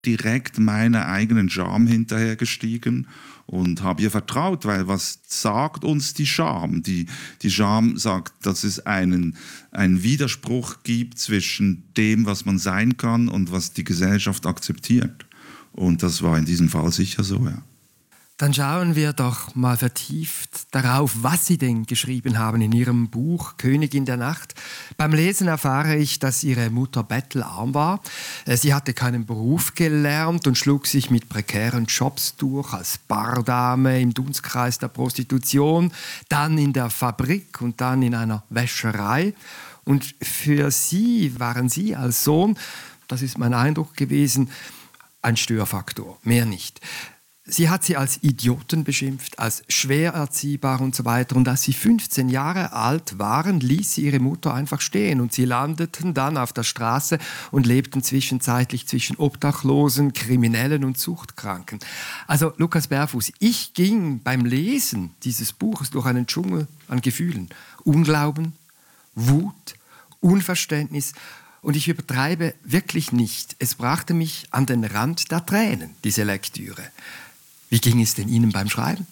direkt meiner eigenen Scham hinterhergestiegen und habe ihr vertraut, weil was sagt uns die Scham? Die Scham sagt, dass es einen Widerspruch gibt zwischen dem, was man sein kann und was die Gesellschaft akzeptiert. Und das war in diesem Fall sicher so, ja. Dann schauen wir doch mal vertieft darauf, was Sie denn geschrieben haben in Ihrem Buch Königin der Nacht. Beim Lesen erfahre ich, dass Ihre Mutter bettelarm war. Sie hatte keinen Beruf gelernt und schlug sich mit prekären Jobs durch, als Bardame im Dunstkreis der Prostitution, dann in der Fabrik und dann in einer Wäscherei. Und für Sie waren Sie als Sohn, das ist mein Eindruck gewesen, ein Störfaktor, mehr nicht. Sie hat sie als Idioten beschimpft, als schwer erziehbar und so weiter. Und als sie 15 Jahre alt waren, ließ sie ihre Mutter einfach stehen. Und sie landeten dann auf der Straße und lebten zwischenzeitlich zwischen Obdachlosen, Kriminellen und Suchtkranken. Also Lukas Berfuß, ich ging beim Lesen dieses Buches durch einen Dschungel an Gefühlen. Unglauben, Wut, Unverständnis. Und ich übertreibe wirklich nicht. Es brachte mich an den Rand der Tränen, diese Lektüre. Wie ging es denn Ihnen beim Schreiben?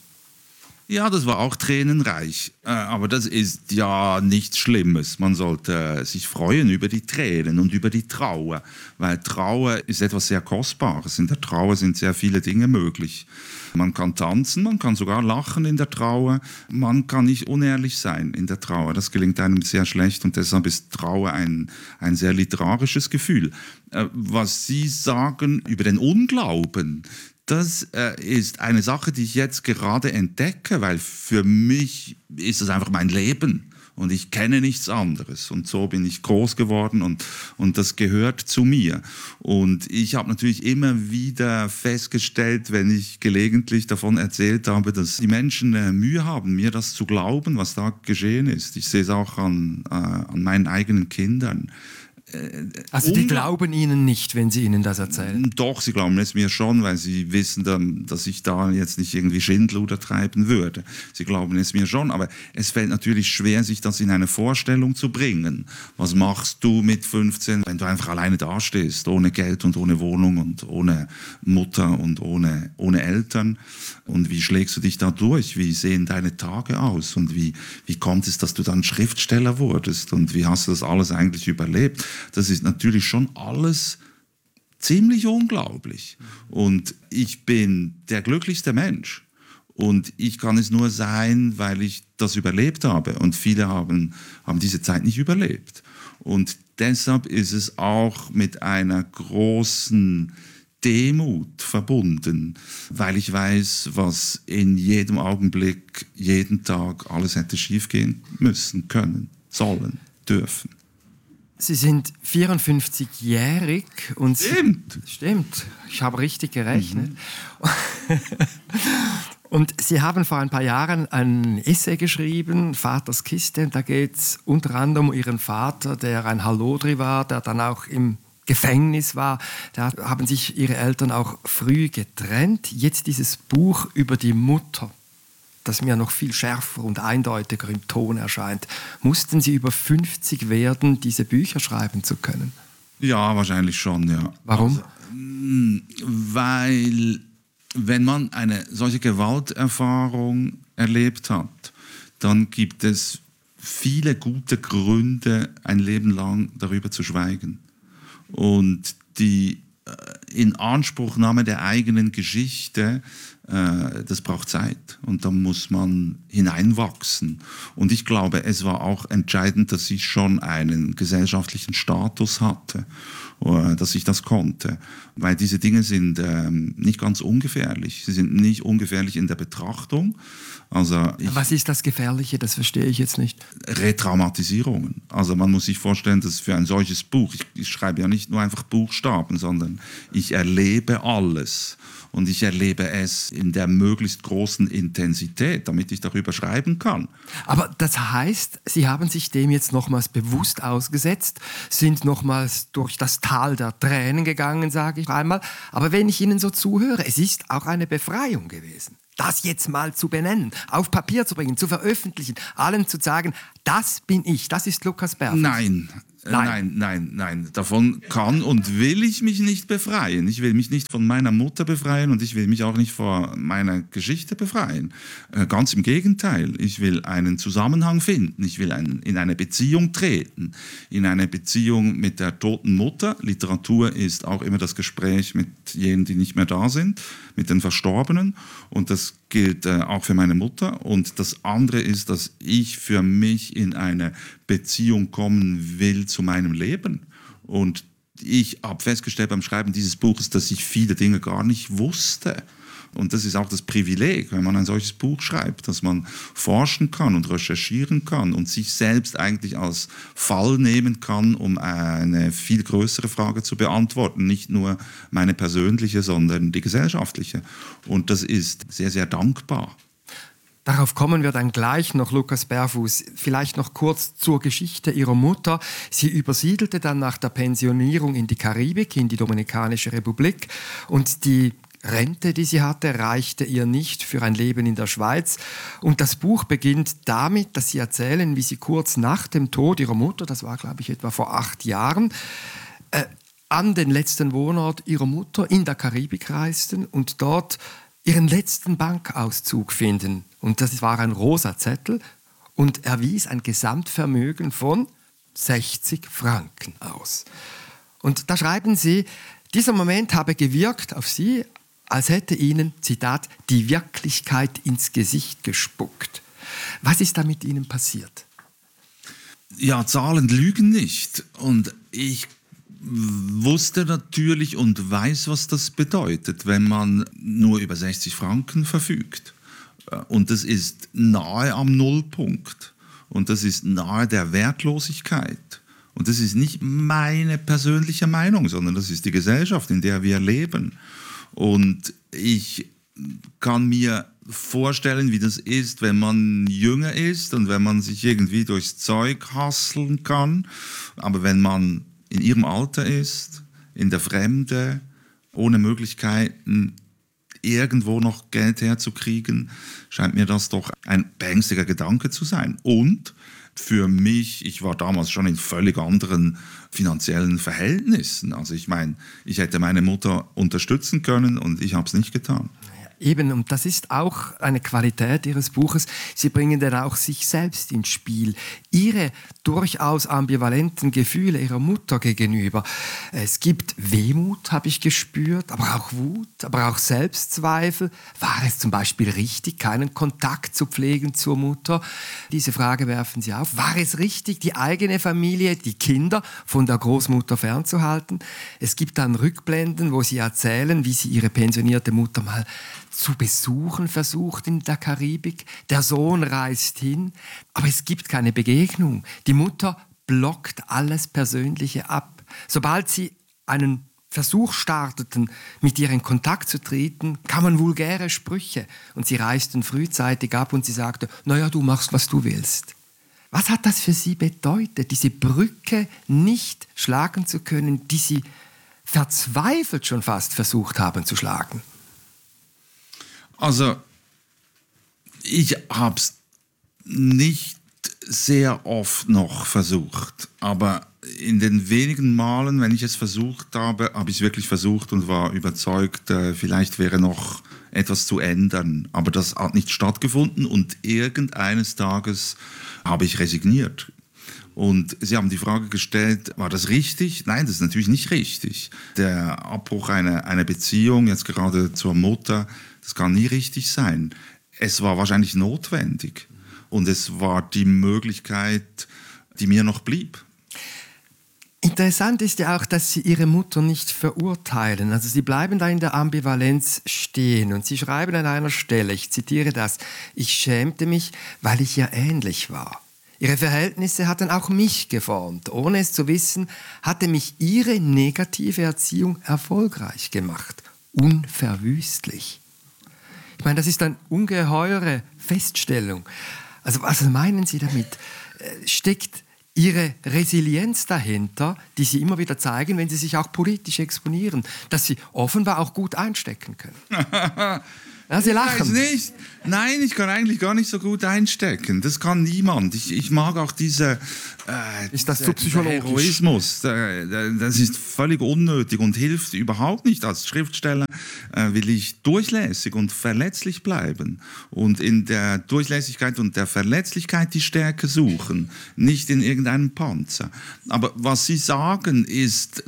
Ja, das war auch tränenreich. Aber das ist ja nichts Schlimmes. Man sollte sich freuen über die Tränen und über die Trauer. Weil Trauer ist etwas sehr Kostbares. In der Trauer sind sehr viele Dinge möglich. Man kann tanzen, man kann sogar lachen in der Trauer. Man kann nicht unehrlich sein in der Trauer. Das gelingt einem sehr schlecht und deshalb ist Trauer ein sehr literarisches Gefühl. Was Sie sagen über den Unglauben, das ist eine Sache, die ich jetzt gerade entdecke, weil für mich ist es einfach mein Leben und ich kenne nichts anderes. Und so bin ich groß geworden und das gehört zu mir. Und ich habe natürlich immer wieder festgestellt, wenn ich gelegentlich davon erzählt habe, dass die Menschen Mühe haben, mir das zu glauben, was da geschehen ist. Ich sehe es auch an meinen eigenen Kindern. Also die glauben Ihnen nicht, wenn Sie Ihnen das erzählen? Doch, sie glauben es mir schon, weil sie wissen dann, dass ich da jetzt nicht irgendwie Schindluder treiben würde. Sie glauben es mir schon, aber es fällt natürlich schwer, sich das in eine Vorstellung zu bringen. Was machst du mit 15, wenn du einfach alleine dastehst, ohne Geld und ohne Wohnung und ohne Mutter und ohne Eltern? Und wie schlägst du dich da durch? Wie sehen deine Tage aus? Und wie kommt es, dass du dann Schriftsteller wurdest? Und wie hast du das alles eigentlich überlebt? Das ist natürlich schon alles ziemlich unglaublich. Und ich bin der glücklichste Mensch. Und ich kann es nur sein, weil ich das überlebt habe. Und viele haben diese Zeit nicht überlebt. Und deshalb ist es auch mit einer großen Demut verbunden, weil ich weiß, was in jedem Augenblick, jeden Tag alles hätte schiefgehen müssen, können, sollen, dürfen. Sie sind 54-jährig und Stimmt, ich habe richtig gerechnet. Und Sie haben vor ein paar Jahren ein Essay geschrieben, Vaters Kiste, und da geht es unter anderem um Ihren Vater, der ein Hallodri war, der dann auch im Gefängnis war. Da haben sich Ihre Eltern auch früh getrennt. Jetzt dieses Buch über die Mutter, das mir noch viel schärfer und eindeutiger im Ton erscheint. Mussten Sie über 50 werden, diese Bücher schreiben zu können? Ja, wahrscheinlich schon, ja. Warum? Weil, wenn man eine solche Gewalterfahrung erlebt hat, dann gibt es viele gute Gründe, ein Leben lang darüber zu schweigen. Und die Inanspruchnahme der eigenen Geschichte, das braucht Zeit und da muss man hineinwachsen. Und ich glaube, es war auch entscheidend, dass ich schon einen gesellschaftlichen Status hatte, dass ich das konnte. Weil diese Dinge sind nicht ganz ungefährlich. Sie sind nicht ungefährlich in der Betrachtung. Also was ist das Gefährliche? Das verstehe ich jetzt nicht. Retraumatisierungen. Also man muss sich vorstellen, dass für ein solches Buch, ich schreibe ja nicht nur einfach Buchstaben, sondern ich erlebe alles. Und ich erlebe es in der möglichst großen Intensität, damit ich darüber schreiben kann. Aber das heißt, Sie haben sich dem jetzt nochmals bewusst ausgesetzt, sind nochmals durch das Tal der Tränen gegangen, sage ich einmal. Aber wenn ich Ihnen so zuhöre, es ist auch eine Befreiung gewesen. Das jetzt mal zu benennen, auf Papier zu bringen, zu veröffentlichen, allen zu sagen, das bin ich, das ist Lukas Berfuß. Nein, Nein. Davon kann und will ich mich nicht befreien. Ich will mich nicht von meiner Mutter befreien und ich will mich auch nicht von meiner Geschichte befreien. Ganz im Gegenteil. Ich will einen Zusammenhang finden. Ich will in eine Beziehung treten. In eine Beziehung mit der toten Mutter. Literatur ist auch immer das Gespräch mit jenen, die nicht mehr da sind, mit den Verstorbenen. Und das gilt auch für meine Mutter. Und das andere ist, dass ich für mich in eine Beziehung kommen will zu meinem Leben. Und ich habe festgestellt beim Schreiben dieses Buches, dass ich viele Dinge gar nicht wusste. Und das ist auch das Privileg, wenn man ein solches Buch schreibt, dass man forschen kann und recherchieren kann und sich selbst eigentlich als Fall nehmen kann, um eine viel größere Frage zu beantworten. Nicht nur meine persönliche, sondern die gesellschaftliche. Und das ist sehr, sehr dankbar. Darauf kommen wir dann gleich noch, Lukas Berfuß. Vielleicht noch kurz zur Geschichte Ihrer Mutter. Sie übersiedelte dann nach der Pensionierung in die Karibik, in die Dominikanische Republik. Und die Rente, die sie hatte, reichte ihr nicht für ein Leben in der Schweiz. Und das Buch beginnt damit, dass Sie erzählen, wie Sie kurz nach dem Tod Ihrer Mutter, das war, glaube ich, etwa vor 8 Jahren, an den letzten Wohnort Ihrer Mutter in der Karibik reisten und dort Ihren letzten Bankauszug finden. Und das war ein rosa Zettel und er wies ein Gesamtvermögen von 60 Franken aus. Und da schreiben Sie, dieser Moment habe gewirkt auf Sie, als hätte Ihnen, Zitat, die Wirklichkeit ins Gesicht gespuckt. Was ist da mit Ihnen passiert? Ja, Zahlen lügen nicht. Und ich wusste natürlich und weiß, was das bedeutet, wenn man nur über 60 Franken verfügt. Und das ist nahe am Nullpunkt. Und das ist nahe der Wertlosigkeit. Und das ist nicht meine persönliche Meinung, sondern das ist die Gesellschaft, in der wir leben. Und ich kann mir vorstellen, wie das ist, wenn man jünger ist und wenn man sich irgendwie durchs Zeug hasseln kann. Aber wenn man in ihrem Alter ist, in der Fremde, ohne Möglichkeiten, irgendwo noch Geld herzukriegen, scheint mir das doch ein beängstigender Gedanke zu sein. Und für mich, ich war damals schon in völlig anderen finanziellen Verhältnissen. Also ich meine, ich hätte meine Mutter unterstützen können und ich habe es nicht getan. Eben, und das ist auch eine Qualität Ihres Buches. Sie bringen dann auch sich selbst ins Spiel. Ihre durchaus ambivalenten Gefühle Ihrer Mutter gegenüber. Es gibt Wehmut, habe ich gespürt, aber auch Wut, aber auch Selbstzweifel. War es zum Beispiel richtig, keinen Kontakt zu pflegen zur Mutter? Diese Frage werfen Sie auf. War es richtig, die eigene Familie, die Kinder von der Großmutter fernzuhalten? Es gibt dann Rückblenden, wo Sie erzählen, wie Sie Ihre pensionierte Mutter mal zu besuchen versucht in der Karibik. Der Sohn reist hin, aber es gibt keine Begegnung. Die Mutter blockt alles Persönliche ab. Sobald sie einen Versuch starteten, mit ihr in Kontakt zu treten, kamen vulgäre Sprüche und sie reisten frühzeitig ab und sie sagte, naja, du machst, was du willst. Was hat das für Sie bedeutet, diese Brücke nicht schlagen zu können, die Sie verzweifelt schon fast versucht haben zu schlagen? Also, ich habe es nicht sehr oft noch versucht, aber in den wenigen Malen, wenn ich es versucht habe, habe ich es wirklich versucht und war überzeugt, vielleicht wäre noch etwas zu ändern. Aber das hat nicht stattgefunden und irgendeines Tages habe ich resigniert. Und Sie haben die Frage gestellt, war das richtig? Nein, das ist natürlich nicht richtig. Der Abbruch einer Beziehung, jetzt gerade zur Mutter, das kann nie richtig sein. Es war wahrscheinlich notwendig und es war die Möglichkeit, die mir noch blieb. Interessant ist ja auch, dass Sie Ihre Mutter nicht verurteilen. Also Sie bleiben da in der Ambivalenz stehen und Sie schreiben an einer Stelle, ich zitiere das, ich schämte mich, weil ich ihr ähnlich war. Ihre Verhältnisse hatten auch mich geformt. Ohne es zu wissen, hatte mich ihre negative Erziehung erfolgreich gemacht. Unverwüstlich. Ich meine, das ist eine ungeheure Feststellung. Also was meinen Sie damit? Steckt Ihre Resilienz dahinter, die Sie immer wieder zeigen, wenn Sie sich auch politisch exponieren, dass Sie offenbar auch gut einstecken können? Ja, Sie lachen. Ich weiß nicht. Nein, ich kann eigentlich gar nicht so gut einstecken. Das kann niemand. Ich mag auch diese ist das zu psychologisch? Heroismus. Das ist völlig unnötig und hilft überhaupt nicht. Als Schriftsteller will ich durchlässig und verletzlich bleiben und in der Durchlässigkeit und der Verletzlichkeit die Stärke suchen, nicht in irgendeinem Panzer. Aber was Sie sagen ist,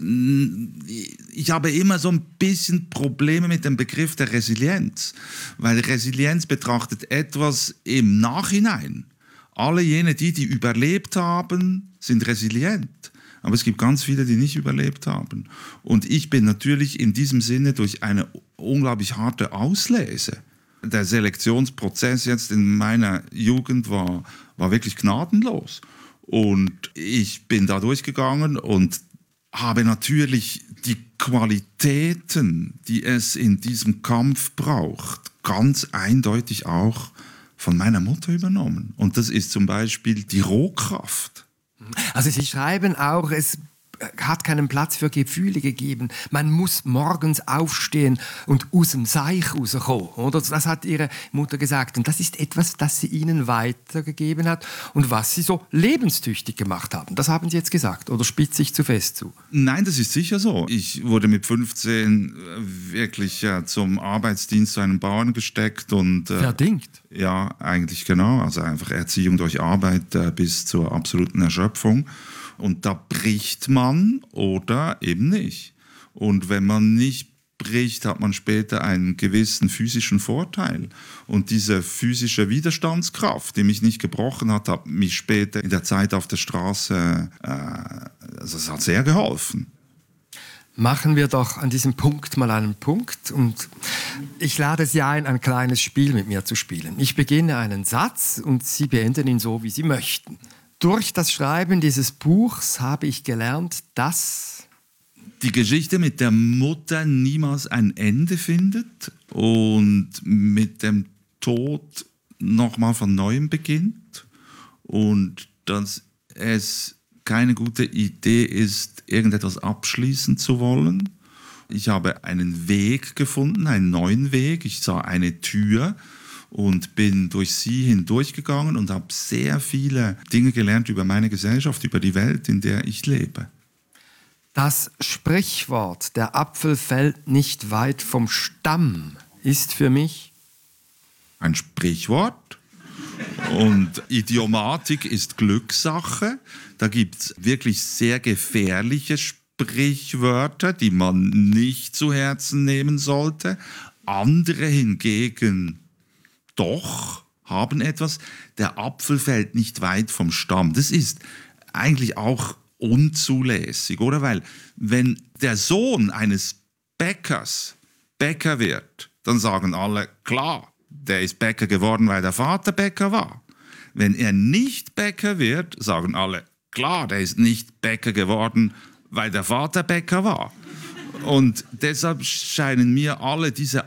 ich habe immer so ein bisschen Probleme mit dem Begriff der Resilienz, weil Resilienz betrachtet etwas im Nachhinein. Alle jene, die überlebt haben, sind resilient. Aber es gibt ganz viele, die nicht überlebt haben. Und ich bin natürlich in diesem Sinne durch eine unglaublich harte Auslese. Der Selektionsprozess jetzt in meiner Jugend war wirklich gnadenlos. Und ich bin da durchgegangen und habe natürlich die Qualitäten, die es in diesem Kampf braucht, ganz eindeutig auch von meiner Mutter übernommen. Und das ist zum Beispiel die Rohkraft. Also Sie schreiben auch, es hat keinen Platz für Gefühle gegeben. Man muss morgens aufstehen und aus dem Seich rauskommen. Oder? Das hat Ihre Mutter gesagt. Und das ist etwas, das sie Ihnen weitergegeben hat und was Sie so lebenstüchtig gemacht haben. Das haben Sie jetzt gesagt. Oder spitze ich zu fest zu? Nein, das ist sicher so. Ich wurde mit 15 wirklich zum Arbeitsdienst zu einem Bauern gesteckt. Und, verdingt? Ja, eigentlich genau. Also einfach Erziehung durch Arbeit bis zur absoluten Erschöpfung. Und da bricht man oder eben nicht. Und wenn man nicht bricht, hat man später einen gewissen physischen Vorteil. Und diese physische Widerstandskraft, die mich nicht gebrochen hat, hat mich später in der Zeit auf der Straße, also es hat sehr geholfen. Machen wir doch an diesem Punkt mal einen Punkt. Und ich lade Sie ein kleines Spiel mit mir zu spielen. Ich beginne einen Satz und Sie beenden ihn so, wie Sie möchten. Durch das Schreiben dieses Buchs habe ich gelernt, dass die Geschichte mit der Mutter niemals ein Ende findet und mit dem Tod nochmal von Neuem beginnt und dass es keine gute Idee ist, irgendetwas abschließen zu wollen. Ich habe einen Weg gefunden, einen neuen Weg. Ich sah eine Tür und bin durch sie hindurchgegangen und habe sehr viele Dinge gelernt über meine Gesellschaft, über die Welt, in der ich lebe. Das Sprichwort, der Apfel fällt nicht weit vom Stamm, ist für mich ein Sprichwort. Und Idiomatik ist Glückssache. Da gibt es wirklich sehr gefährliche Sprichwörter, die man nicht zu Herzen nehmen sollte. Andere hingegen doch haben etwas, der Apfel fällt nicht weit vom Stamm. Das ist eigentlich auch unzulässig, oder? Weil wenn der Sohn eines Bäckers Bäcker wird, dann sagen alle, klar, der ist Bäcker geworden, weil der Vater Bäcker war. Wenn er nicht Bäcker wird, sagen alle, klar, der ist nicht Bäcker geworden, weil der Vater Bäcker war. Und deshalb scheinen mir alle diese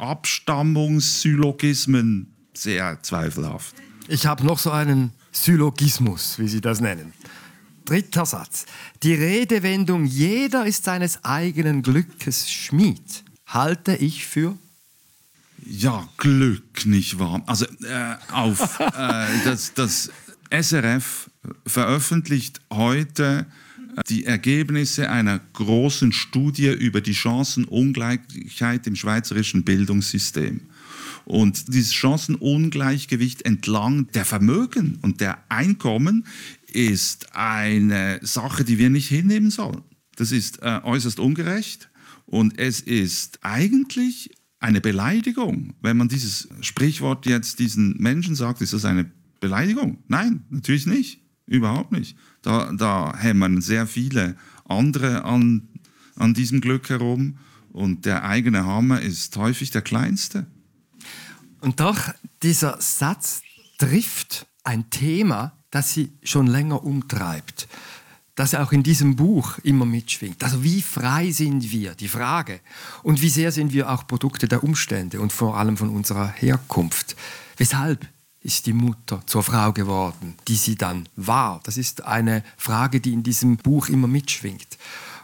Abstammungssyllogismen sehr zweifelhaft. Ich habe noch so einen Syllogismus, wie Sie das nennen. 3. Satz. Die Redewendung "Jeder ist seines eigenen Glückes Schmied" halte ich für... Ja, Glück, nicht wahr? Also das SRF veröffentlicht heute die Ergebnisse einer großen Studie über die Chancenungleichheit im schweizerischen Bildungssystem. Und dieses Chancenungleichgewicht entlang der Vermögen und der Einkommen ist eine Sache, die wir nicht hinnehmen sollen. Das ist äußerst ungerecht und es ist eigentlich eine Beleidigung. Wenn man dieses Sprichwort jetzt diesen Menschen sagt, ist das eine Beleidigung? Nein, natürlich nicht. Überhaupt nicht. Da hämmern sehr viele andere an diesem Glück herum und der eigene Hammer ist häufig der kleinste. Und doch, dieser Satz trifft ein Thema, das Sie schon länger umtreibt, das auch in diesem Buch immer mitschwingt. Also wie frei sind wir, die Frage. Und wie sehr sind wir auch Produkte der Umstände und vor allem von unserer Herkunft. Weshalb ist die Mutter zur Frau geworden, die sie dann war? Das ist eine Frage, die in diesem Buch immer mitschwingt.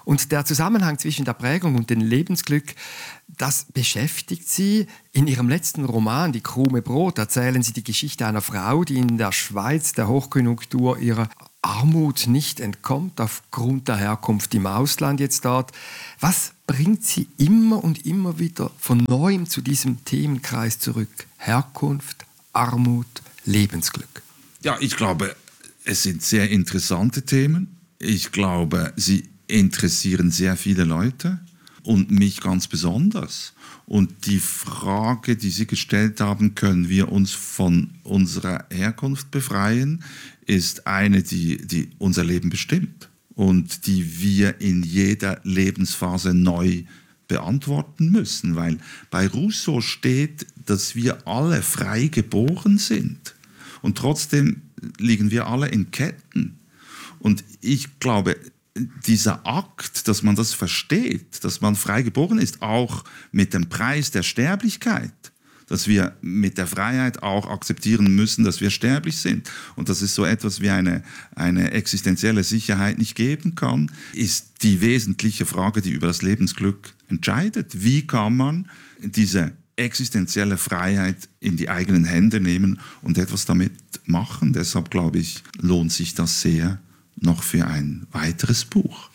Und der Zusammenhang zwischen der Prägung und dem Lebensglück, das beschäftigt Sie. In Ihrem letzten Roman, Die Krume Brot, erzählen Sie die Geschichte einer Frau, die in der Schweiz der Hochkonjunktur ihrer Armut nicht entkommt, aufgrund der Herkunft im Ausland jetzt dort. Was bringt Sie immer und immer wieder von Neuem zu diesem Themenkreis zurück? Herkunft, Armut, Lebensglück. Ja, ich glaube, es sind sehr interessante Themen. Ich glaube, sie interessieren sehr viele Leute und mich ganz besonders. Und die Frage, die Sie gestellt haben, können wir uns von unserer Herkunft befreien, ist eine, die unser Leben bestimmt und die wir in jeder Lebensphase neu beantworten müssen. Weil bei Rousseau steht, dass wir alle frei geboren sind und trotzdem liegen wir alle in Ketten. Und ich glaube, dieser Akt, dass man das versteht, dass man frei geboren ist, auch mit dem Preis der Sterblichkeit, dass wir mit der Freiheit auch akzeptieren müssen, dass wir sterblich sind und dass es so etwas wie eine existenzielle Sicherheit nicht geben kann, ist die wesentliche Frage, die über das Lebensglück entscheidet. Wie kann man diese existenzielle Freiheit in die eigenen Hände nehmen und etwas damit machen? Deshalb glaube ich, lohnt sich das sehr noch für ein weiteres Buch.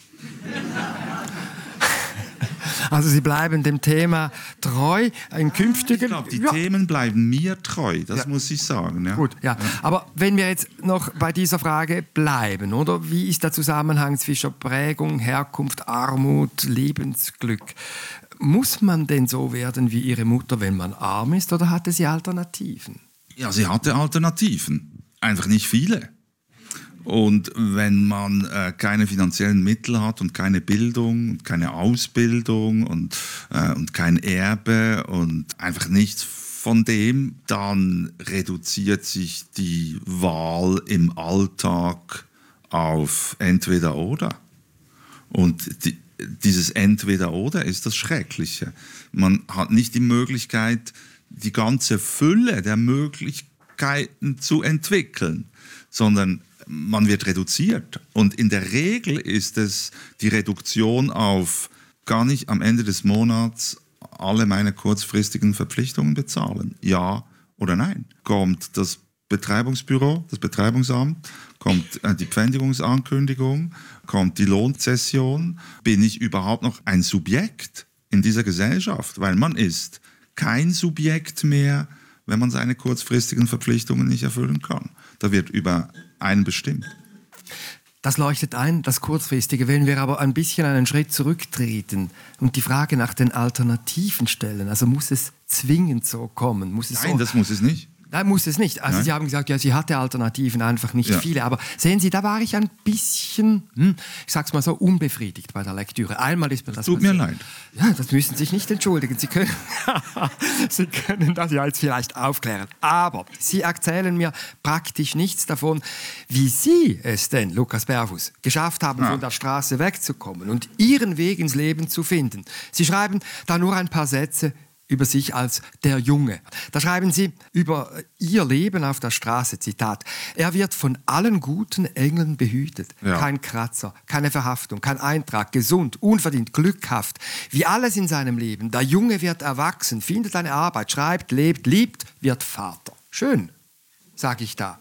Also Sie bleiben dem Thema treu, im künftigen... Ich glaube, die Themen bleiben mir treu, das muss ich sagen. Ja. Gut, ja. Aber wenn wir jetzt noch bei dieser Frage bleiben, oder? Wie ist der Zusammenhang zwischen Prägung, Herkunft, Armut, Lebensglück? Muss man denn so werden wie Ihre Mutter, wenn man arm ist, oder hatte sie Alternativen? Ja, sie hatte Alternativen, einfach nicht viele. Und wenn man keine finanziellen Mittel hat und keine Bildung, keine Ausbildung und kein Erbe und einfach nichts von dem, dann reduziert sich die Wahl im Alltag auf entweder oder. Und dieses Entweder-Oder ist das Schreckliche. Man hat nicht die Möglichkeit, die ganze Fülle der Möglichkeiten zu entwickeln, sondern man wird reduziert. Und in der Regel ist es die Reduktion auf, kann ich am Ende des Monats alle meine kurzfristigen Verpflichtungen bezahlen? Ja oder nein? Kommt das Betreibungsbüro, das Betreibungsamt, kommt die Pfändigungsankündigung, kommt die Lohnzession. Bin ich überhaupt noch ein Subjekt in dieser Gesellschaft? Weil man ist kein Subjekt mehr, wenn man seine kurzfristigen Verpflichtungen nicht erfüllen kann. Da wird über einen bestimmt. Das leuchtet ein, das Kurzfristige. Wenn wir aber ein bisschen einen Schritt zurücktreten und die Frage nach den Alternativen stellen, also muss es zwingend so kommen? Nein, das muss es nicht. Nein, muss es nicht. Also Nein. Sie haben gesagt, ja, sie hatte Alternativen, einfach nicht Ja. viele. Aber sehen Sie, da war ich ein bisschen, ich sag's mal so, unbefriedigt bei der Lektüre. Einmal ist mir das Tut mir passiert. leid. Ja, das müssen Sie sich nicht entschuldigen. Sie können, Sie können das ja jetzt vielleicht aufklären. Aber Sie erzählen mir praktisch nichts davon, wie Sie es denn, Lukas Berfuss, geschafft haben, von der Straße wegzukommen und Ihren Weg ins Leben zu finden. Sie schreiben da nur ein paar Sätze über sich als der Junge. Da schreiben Sie über Ihr Leben auf der Straße, Zitat: Er wird von allen guten Engeln behütet. Ja. Kein Kratzer, keine Verhaftung, kein Eintrag, gesund, unverdient, glückhaft. Wie alles in seinem Leben. Der Junge wird erwachsen, findet eine Arbeit, schreibt, lebt, liebt, wird Vater. Schön, sage ich da.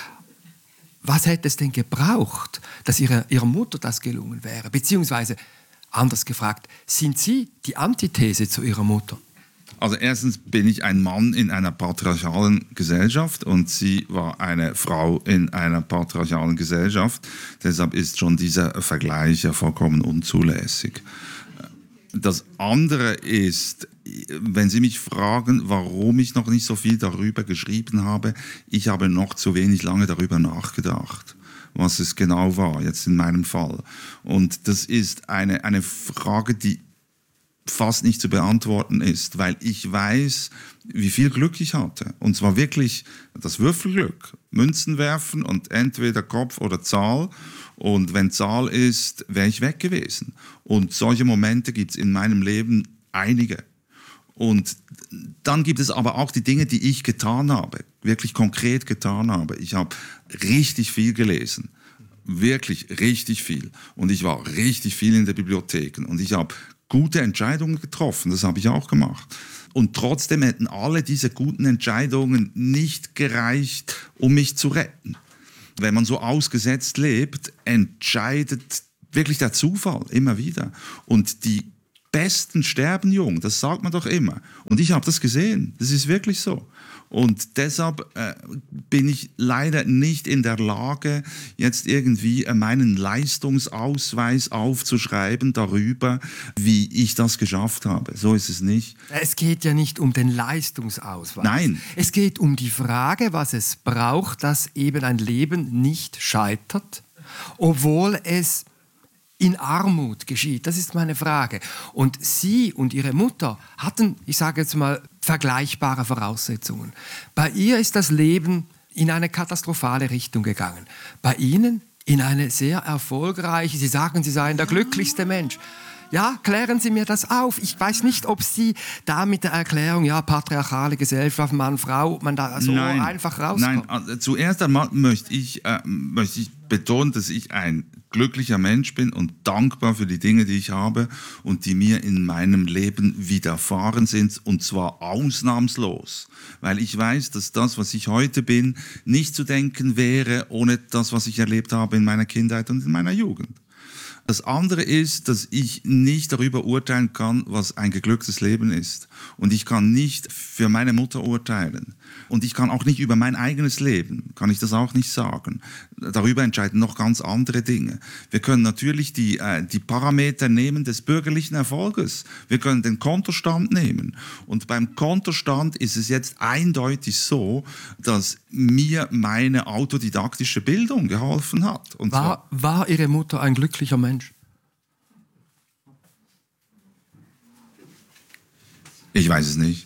Was hätte es denn gebraucht, dass Ihrer Mutter das gelungen wäre? Beziehungsweise, anders gefragt, sind Sie die Antithese zu Ihrer Mutter? Also erstens bin ich ein Mann in einer patriarchalen Gesellschaft und sie war eine Frau in einer patriarchalen Gesellschaft. Deshalb ist schon dieser Vergleich ja vollkommen unzulässig. Das andere ist, wenn Sie mich fragen, warum ich noch nicht so viel darüber geschrieben habe, ich habe noch zu wenig lange darüber nachgedacht, was es genau war, jetzt in meinem Fall. Und das ist eine Frage, die fast nicht zu beantworten ist, weil ich weiß, wie viel Glück ich hatte. Und zwar wirklich das Würfelglück. Münzen werfen und entweder Kopf oder Zahl. Und wenn Zahl ist, wäre ich weg gewesen. Und solche Momente gibt es in meinem Leben einige. Und dann gibt es aber auch die Dinge, die ich getan habe, wirklich konkret getan habe. Ich habe richtig viel gelesen. wirklich richtig viel. Und ich war richtig viel in der Bibliothek. Und ich habe gute Entscheidungen getroffen, das habe ich auch gemacht. Und trotzdem hätten alle diese guten Entscheidungen nicht gereicht, um mich zu retten. Wenn man so ausgesetzt lebt, entscheidet wirklich der Zufall immer wieder. Und die Besten sterben jung, das sagt man doch immer. Und ich habe das gesehen, das ist wirklich so. Und deshalb bin ich leider nicht in der Lage, jetzt irgendwie meinen Leistungsausweis aufzuschreiben darüber, wie ich das geschafft habe. So ist es nicht. Es geht ja nicht um den Leistungsausweis. Nein. Es geht um die Frage, was es braucht, dass eben ein Leben nicht scheitert, obwohl es in Armut geschieht. Das ist meine Frage. Und Sie und Ihre Mutter hatten, ich sage jetzt mal, vergleichbare Voraussetzungen. Bei ihr ist das Leben in eine katastrophale Richtung gegangen. Bei Ihnen in eine sehr erfolgreiche, Sie sagen, Sie seien der glücklichste Mensch. Ja, klären Sie mir das auf. Ich weiß nicht, ob Sie da mit der Erklärung, ja, patriarchale Gesellschaft, Mann, Frau, man da so einfach rauskommt. Nein, zuerst einmal möchte ich betonen, dass ich ein glücklicher Mensch bin und dankbar für die Dinge, die ich habe und die mir in meinem Leben widerfahren sind, und zwar ausnahmslos. Weil ich weiß, dass das, was ich heute bin, nicht zu denken wäre ohne das, was ich erlebt habe in meiner Kindheit und in meiner Jugend. Das andere ist, dass ich nicht darüber urteilen kann, was ein geglücktes Leben ist. Und ich kann nicht für meine Mutter urteilen. Und ich kann auch nicht über mein eigenes Leben, kann ich das auch nicht sagen. Darüber entscheiden noch ganz andere Dinge. Wir können natürlich die Parameter nehmen des bürgerlichen Erfolges. Wir können den Kontostand nehmen. Und beim Kontostand ist es jetzt eindeutig so, dass mir meine autodidaktische Bildung geholfen hat. Und war Ihre Mutter ein glücklicher Mensch? Ich weiß es nicht.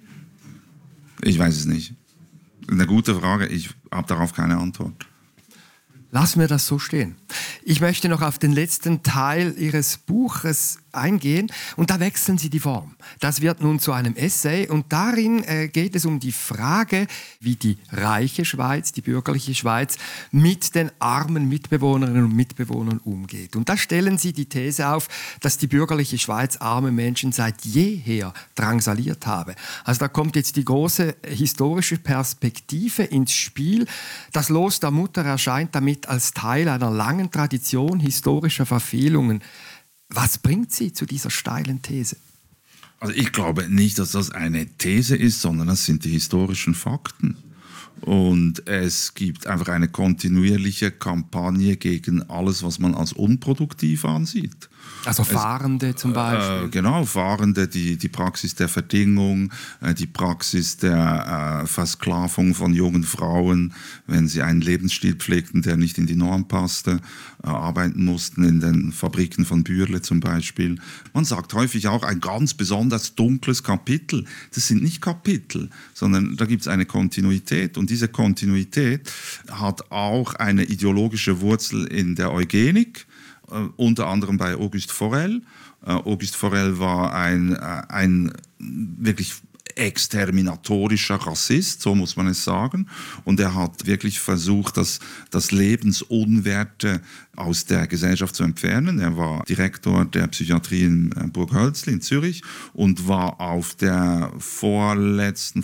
Eine gute Frage, ich habe darauf keine Antwort. Lassen wir das so stehen. Ich möchte noch auf den letzten Teil Ihres Buches eingehen und da wechseln Sie die Form. Das wird nun zu einem Essay und darin geht es um die Frage, wie die reiche Schweiz, die bürgerliche Schweiz mit den armen Mitbewohnerinnen und Mitbewohnern umgeht. Und da stellen Sie die These auf, dass die bürgerliche Schweiz arme Menschen seit jeher drangsaliert habe. Also da kommt jetzt die große historische Perspektive ins Spiel. Das Los der Mutter erscheint damit als Teil einer langen Tradition historischer Verfehlungen. Was bringt Sie zu dieser steilen These? Also ich glaube nicht, dass das eine These ist, sondern das sind die historischen Fakten. Und es gibt einfach eine kontinuierliche Kampagne gegen alles, was man als unproduktiv ansieht. Also Fahrende zum Beispiel? Genau, Fahrende, die Praxis der Verdingung, die Praxis der Versklavung von jungen Frauen, wenn sie einen Lebensstil pflegten, der nicht in die Norm passte, arbeiten mussten in den Fabriken von Bürle zum Beispiel. Man sagt häufig auch ein ganz besonders dunkles Kapitel. Das sind nicht Kapitel, sondern da gibt es eine Kontinuität. Und diese Kontinuität hat auch eine ideologische Wurzel in der Eugenik, unter anderem bei Auguste Forel. Auguste Forel war ein wirklich exterminatorischer Rassist, so muss man es sagen. Und er hat wirklich versucht, das Lebensunwerte aus der Gesellschaft zu entfernen. Er war Direktor der Psychiatrie in Burghölzli in Zürich und war auf der vorvorletzten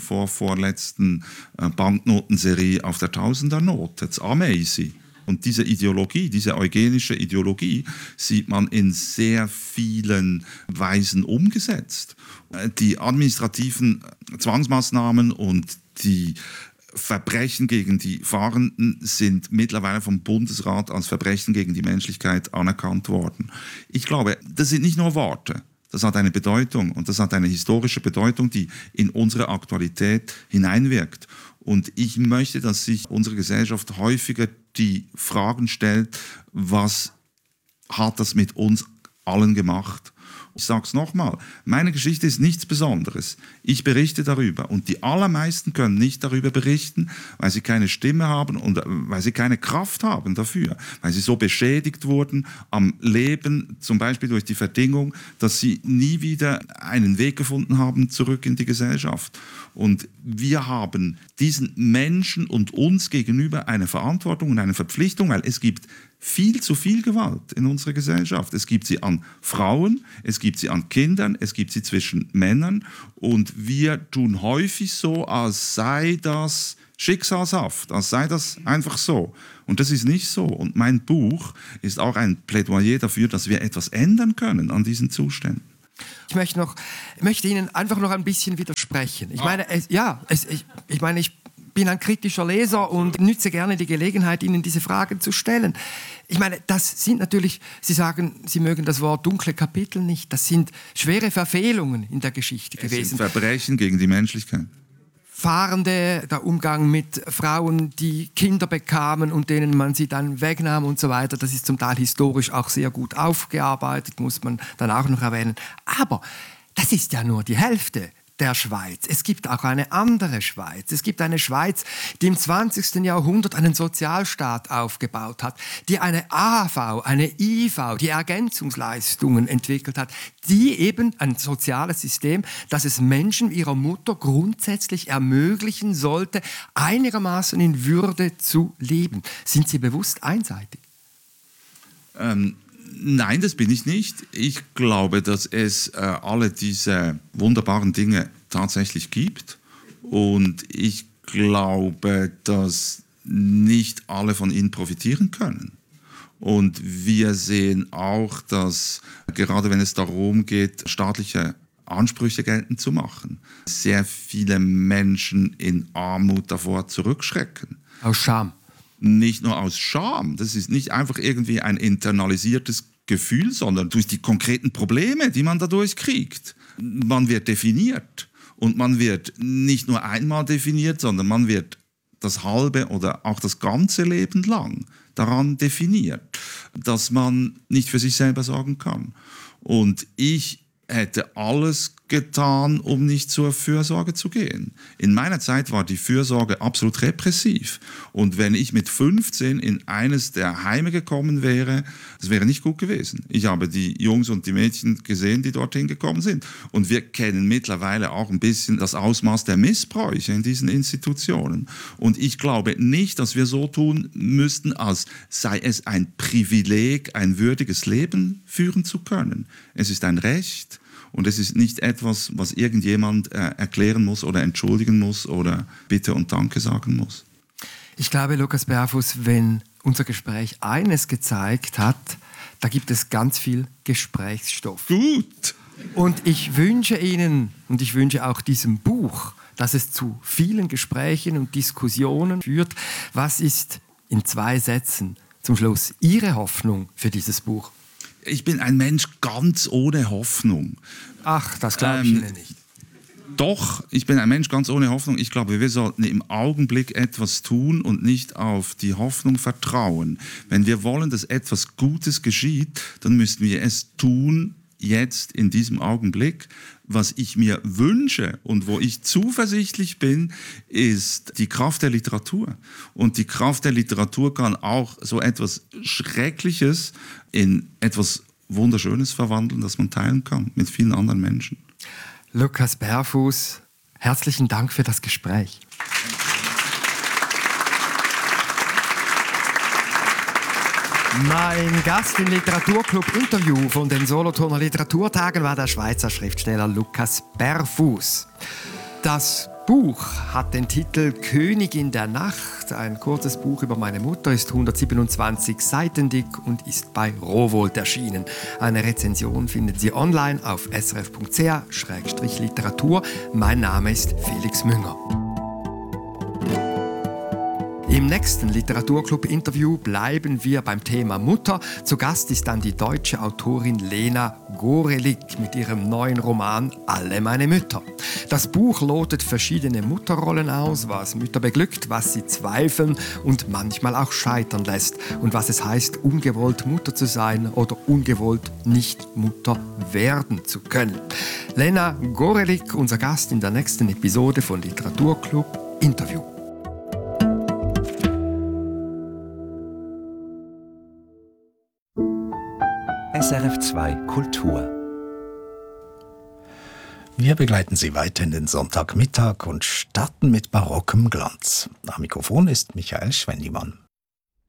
Banknotenserie auf der Tausendernote, das Ameisi. Und diese Ideologie, diese eugenische Ideologie, sieht man in sehr vielen Weisen umgesetzt. Die administrativen Zwangsmaßnahmen und die Verbrechen gegen die Fahrenden sind mittlerweile vom Bundesrat als Verbrechen gegen die Menschlichkeit anerkannt worden. Ich glaube, das sind nicht nur Worte. Das hat eine Bedeutung und das hat eine historische Bedeutung, die in unsere Aktualität hineinwirkt. Und ich möchte, dass sich unsere Gesellschaft häufiger die Fragen stellt, was hat das mit uns allen gemacht? Ich sage es nochmal, meine Geschichte ist nichts Besonderes. Ich berichte darüber und die allermeisten können nicht darüber berichten, weil sie keine Stimme haben und weil sie keine Kraft haben dafür, weil sie so beschädigt wurden am Leben, zum Beispiel durch die Verdingung, dass sie nie wieder einen Weg gefunden haben zurück in die Gesellschaft. Und wir haben diesen Menschen und uns gegenüber eine Verantwortung und eine Verpflichtung, weil es gibt viel zu viel Gewalt in unserer Gesellschaft. Es gibt sie an Frauen, es gibt sie an Kindern, es gibt sie zwischen Männern und wir tun häufig so, als sei das schicksalshaft, als sei das einfach so. Und das ist nicht so. Und mein Buch ist auch ein Plädoyer dafür, dass wir etwas ändern können an diesen Zuständen. Ich möchte Ihnen einfach noch ein bisschen widersprechen. Ich bin ein kritischer Leser und nütze gerne die Gelegenheit, Ihnen diese Fragen zu stellen. Ich meine, das sind natürlich, Sie sagen, Sie mögen das Wort dunkle Kapitel nicht, das sind schwere Verfehlungen in der Geschichte gewesen. Es sind Verbrechen gegen die Menschlichkeit. Fahrende, der Umgang mit Frauen, die Kinder bekamen und denen man sie dann wegnahm und so weiter. Das ist zum Teil historisch auch sehr gut aufgearbeitet, muss man dann auch noch erwähnen. Aber das ist ja nur die Hälfte der Schweiz. Es gibt auch eine andere Schweiz. Es gibt eine Schweiz, die im 20. Jahrhundert einen Sozialstaat aufgebaut hat, die eine AHV, eine IV, die Ergänzungsleistungen entwickelt hat, die eben ein soziales System, das es Menschen ihrer Mutter grundsätzlich ermöglichen sollte, einigermaßen in Würde zu leben. Sind Sie bewusst einseitig? Nein, das bin ich nicht. Ich glaube, dass es alle diese wunderbaren Dinge tatsächlich gibt. Und ich glaube, dass nicht alle von ihnen profitieren können. Und wir sehen auch, dass gerade wenn es darum geht, staatliche Ansprüche geltend zu machen, sehr viele Menschen in Armut davor zurückschrecken. Aus Scham. Nicht nur aus Scham, das ist nicht einfach irgendwie ein internalisiertes Gefühl, sondern durch die konkreten Probleme, die man dadurch kriegt. Man wird definiert und man wird nicht nur einmal definiert, sondern man wird das halbe oder auch das ganze Leben lang daran definiert, dass man nicht für sich selber sorgen kann. Und ich hätte alles getan, um nicht zur Fürsorge zu gehen. In meiner Zeit war die Fürsorge absolut repressiv. Und wenn ich mit 15 in eines der Heime gekommen wäre, das wäre nicht gut gewesen. Ich habe die Jungs und die Mädchen gesehen, die dorthin gekommen sind. Und wir kennen mittlerweile auch ein bisschen das Ausmaß der Missbräuche in diesen Institutionen. Und ich glaube nicht, dass wir so tun müssten, als sei es ein Privileg, ein würdiges Leben führen zu können. Es ist ein Recht. Und es ist nicht etwas, was irgendjemand erklären muss oder entschuldigen muss oder Bitte und Danke sagen muss. Ich glaube, Lukas Berfuss, wenn unser Gespräch eines gezeigt hat, da gibt es ganz viel Gesprächsstoff. Gut! Und ich wünsche Ihnen und ich wünsche auch diesem Buch, dass es zu vielen Gesprächen und Diskussionen führt. Was ist in 2 Sätzen zum Schluss Ihre Hoffnung für dieses Buch? Ich bin ein Mensch ganz ohne Hoffnung. Ach, das glaube ich Ihnen nicht. Doch, ich bin ein Mensch ganz ohne Hoffnung. Ich glaube, wir sollten im Augenblick etwas tun und nicht auf die Hoffnung vertrauen. Wenn wir wollen, dass etwas Gutes geschieht, dann müssen wir es tun, jetzt in diesem Augenblick. Was ich mir wünsche und wo ich zuversichtlich bin, ist die Kraft der Literatur. Und die Kraft der Literatur kann auch so etwas Schreckliches in etwas Wunderschönes verwandeln, das man teilen kann mit vielen anderen Menschen. Lukas Berfuss, herzlichen Dank für das Gespräch. Mein Gast im Literaturclub-Interview von den Solothurner Literaturtagen war der Schweizer Schriftsteller Lukas Berfuss. Das Buch hat den Titel Königin der Nacht. Ein kurzes Buch über meine Mutter, ist 127 Seiten dick und ist bei Rowohlt erschienen. Eine Rezension finden Sie online auf srf.ch/literatur. Mein Name ist Felix Münger. Im nächsten Literaturclub-Interview bleiben wir beim Thema Mutter. Zu Gast ist dann die deutsche Autorin Lena Gorelik mit ihrem neuen Roman Alle meine Mütter. Das Buch lotet verschiedene Mutterrollen aus, was Mütter beglückt, was sie zweifeln und manchmal auch scheitern lässt und was es heißt, ungewollt Mutter zu sein oder ungewollt nicht Mutter werden zu können. Lena Gorelik, unser Gast in der nächsten Episode von Literaturclub Interview. SRF 2 Kultur. Wir begleiten Sie weiter in den Sonntagmittag und starten mit barockem Glanz. Am Mikrofon ist Michael Schwendimann.